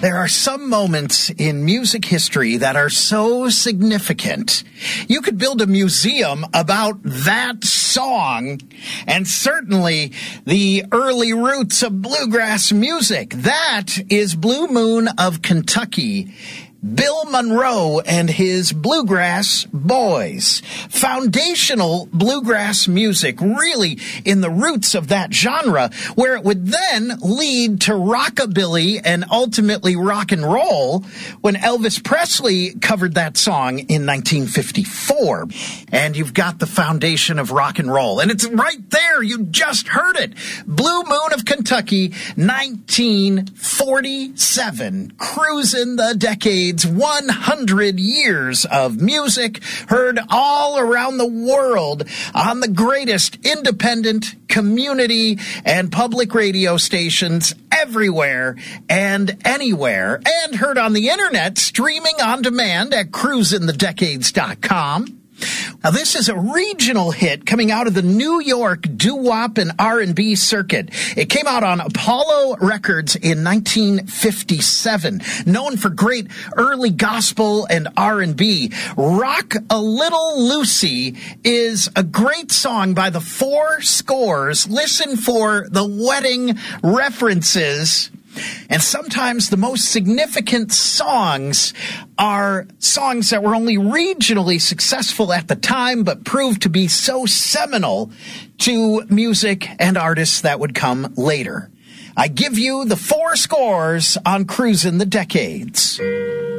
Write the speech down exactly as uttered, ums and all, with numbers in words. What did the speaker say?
There are some moments in music history that are so significant. You could build a museum about that song, and certainly the early roots of bluegrass music. That is Blue Moon of Kentucky. Bill Monroe and his Bluegrass Boys. Foundational bluegrass music, really in the roots of that genre, where it would then lead to rockabilly and ultimately rock and roll when Elvis Presley covered that song in nineteen fifty-four. And you've got the foundation of rock and roll. And it's right there. You just heard it. Blue Moon of Kentucky, nineteen forty-seven. Cruising the decades. one hundred years of music heard all around the world on the greatest independent, community, and public radio stations everywhere and anywhere, and heard on the internet streaming on demand at cruisin the decades dot com. Now, this is a regional hit coming out of the New York doo-wop and R and B circuit. It came out on Apollo Records in nineteen fifty-seven. Known for great early gospel and R and B, Rock a Little Lucy is a great song by the Four Scores. Listen for the wedding references. And sometimes the most significant songs are songs that were only regionally successful at the time, but proved to be so seminal to music and artists that would come later. I give you the Four Scores on Cruisin' the Decades.